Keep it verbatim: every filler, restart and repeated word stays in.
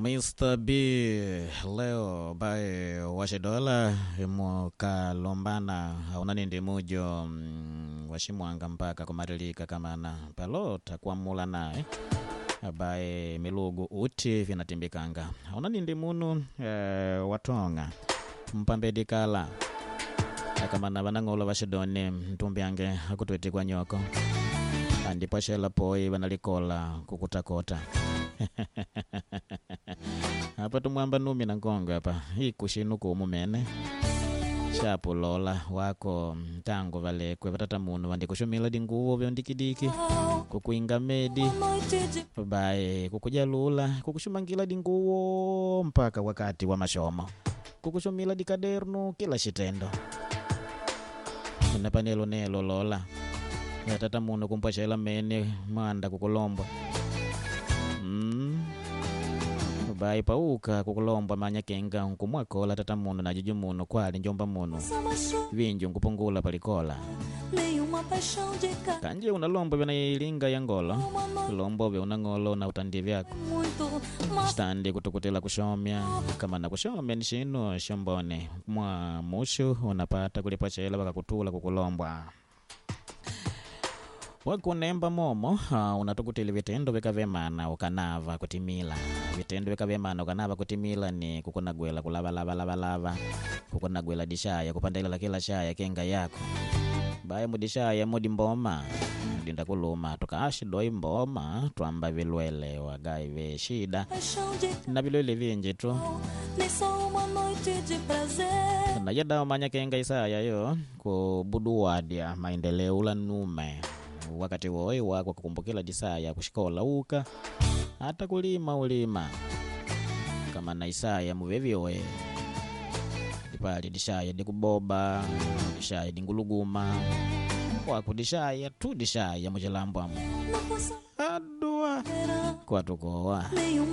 mister B leo bae washidola muka lombana haunani ndi mujo mm, washimwanga mpaka kumarilika kamana palota kwa mula nae bae milugu uti vinatimbikanga haunani ndi munu eh, watonga mpambedikala akamana banangolo washidone mtumbi yange hakutweti kwa nyoko ndipo shela poi banalikola kukutakota hapa tumwamba numi na nkongo hapa hii kushinuko umumene shapu lola wako tango vale kwe batata munu wandikushumila dinguvo vyondikidiki kukuinga medi bae kukujalula kukushumangila dinguvo mpaka wakati wa mashomo kukushumila dikadernu kila shitendo unapanelo nelo lola ya tata munu kumpashela mene manda kukulomba mm. Bai pauka kukulomba manya kenga kumwakola tata munu na juju munu kwali njomba munu vinju kupungula palikola kanje unalomba vina ilinga ya ngolo lombo vya unangolo na utandi vyako standi kutukutila kushomya kama na kushomya nishino shombone mwa mushu unapata kulipachela waka kutula kukulombwa wakunemba momo uh, unatukutili vitendo vika vemana ukanava kutimila vitendo vika vemana ukanava kutimila ni kukunagwela kulava lava lava lava kukunagwela dishaya kupandela kila shaya kenga yako bae mudishaya mudi mboma dinda kuluma tukaashi doi mboma tuamba vilwele wagai ve shida na vilwele vinji tu na yada umanya kenga isaya yo kubuduwadia maendeleo ula nume wakati woi wako kukumbukila disaya kushikola uka hata kulima ulima kama na isaya muvevyoe dipali dishaya dikuboba dishaya dinguluguma wako dishaya tu dishaya mujilambo amu adua kwa tukowa